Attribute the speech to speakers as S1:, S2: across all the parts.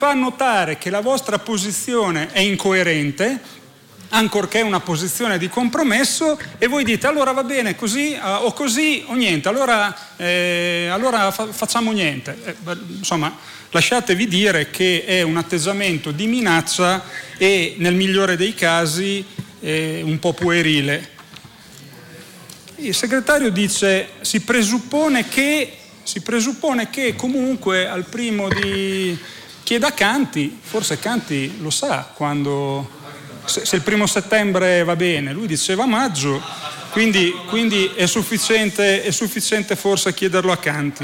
S1: fa notare che la vostra posizione è incoerente, ancorché una posizione di compromesso, e voi dite allora va bene così o niente, allora facciamo niente. Insomma, lasciatevi dire che è un atteggiamento di minaccia e nel migliore dei casi un po' puerile. Il segretario dice si presuppone che comunque al primo di chieda Canti, forse Canti lo sa quando, se il 1 settembre va bene, lui diceva maggio, quindi è sufficiente forse chiederlo a Canti.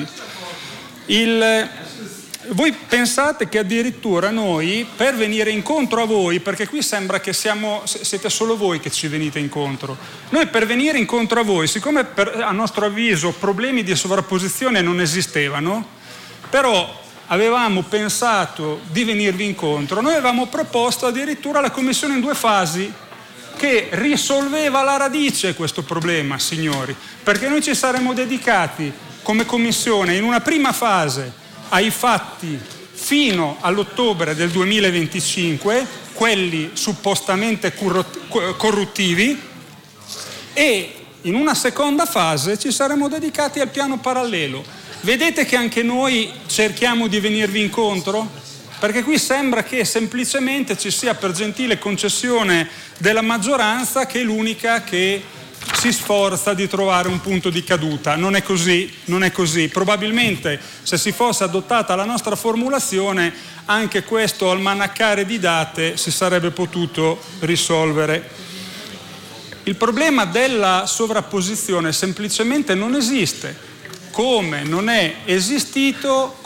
S1: Voi pensate che addirittura noi, per venire incontro a voi, perché qui sembra che siete solo voi che ci venite incontro, noi per venire incontro a voi, siccome a nostro avviso problemi di sovrapposizione non esistevano, però avevamo pensato di venirvi incontro, noi avevamo proposto addirittura la commissione in 2 fasi che risolveva alla radice questo problema, signori, perché noi ci saremmo dedicati come commissione in una prima fase ai fatti fino all'ottobre del 2025, quelli suppostamente corruttivi, e in una seconda fase ci saremmo dedicati al piano parallelo. Vedete che anche noi cerchiamo di venirvi incontro? Perché qui sembra che semplicemente ci sia, per gentile concessione della maggioranza, che è l'unica che si sforza di trovare un punto di caduta. Non è così. Probabilmente se si fosse adottata la nostra formulazione, anche questo almanaccare di date si sarebbe potuto risolvere. Il problema della sovrapposizione semplicemente non esiste, come non è esistito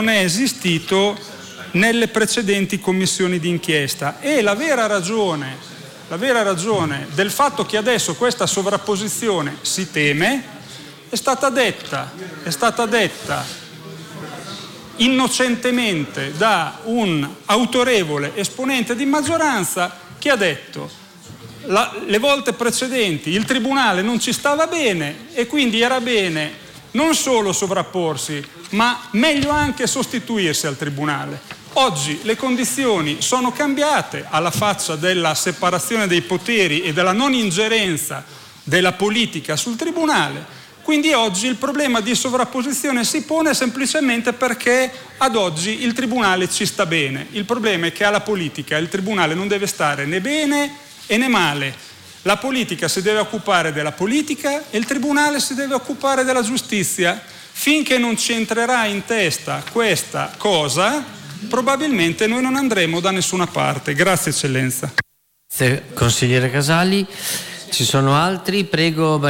S1: nelle precedenti commissioni d'inchiesta. E la vera ragione del fatto che adesso questa sovrapposizione si teme è stata detta innocentemente da un autorevole esponente di maggioranza che ha detto le volte precedenti il Tribunale non ci stava bene e quindi era bene non solo sovrapporsi, ma meglio anche sostituirsi al Tribunale. Oggi le condizioni sono cambiate alla faccia della separazione dei poteri e della non ingerenza della politica sul Tribunale. Quindi oggi il problema di sovrapposizione si pone semplicemente perché ad oggi il Tribunale ci sta bene. Il problema è che alla politica il Tribunale non deve stare né bene e né male. La politica si deve occupare della politica e il Tribunale si deve occupare della giustizia. Finché non ci entrerà in testa questa cosa, probabilmente noi non andremo da nessuna parte. Grazie Eccellenza.
S2: Grazie consigliere Casali. Ci sono altri? Prego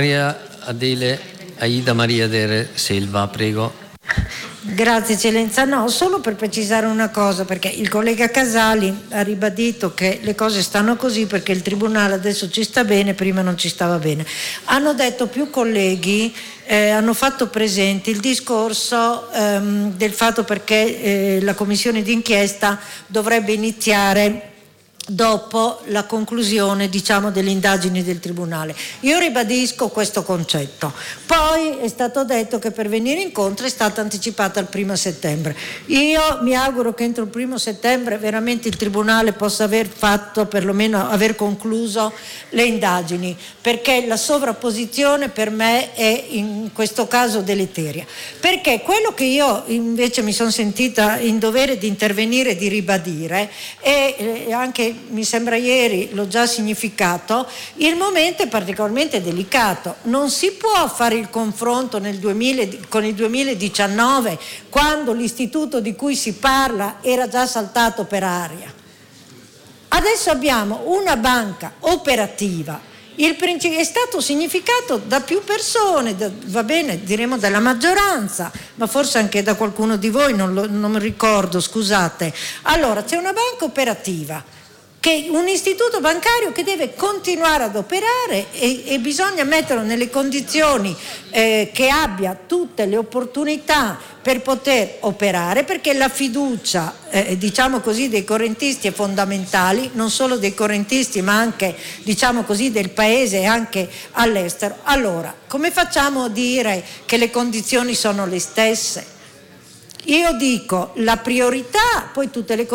S2: Aida Maria Dere Silva, prego.
S3: Grazie Eccellenza. No, solo per precisare una cosa, perché il collega Casali ha ribadito che le cose stanno così perché il Tribunale adesso ci sta bene, prima non ci stava bene. Hanno detto più colleghi, hanno fatto presente il discorso del fatto perché la commissione d'inchiesta dovrebbe iniziare dopo la conclusione, delle indagini del Tribunale. Io ribadisco questo concetto. Poi è stato detto che per venire incontro è stata anticipata al 1 settembre. Io mi auguro che entro il 1 settembre veramente il Tribunale possa aver fatto, perlomeno aver concluso le indagini, perché la sovrapposizione per me è in questo caso deleteria. Perché quello che io invece mi sono sentita in dovere di intervenire e di ribadire è anche, mi sembra ieri l'ho già significato, il momento è particolarmente delicato. Non si può fare il confronto con il 2019, quando l'istituto di cui si parla era già saltato per aria. Adesso abbiamo una banca operativa, è stato significato da più persone, va bene, diremo dalla maggioranza, ma forse anche da qualcuno di voi, non mi ricordo, scusate. Allora, c'è una banca operativa, che un istituto bancario che deve continuare ad operare e bisogna metterlo nelle condizioni che abbia tutte le opportunità per poter operare, perché la fiducia dei correntisti è fondamentale, non solo dei correntisti ma anche del paese e anche all'estero. Allora, come facciamo a dire che le condizioni sono le stesse? Io dico la priorità, poi tutte le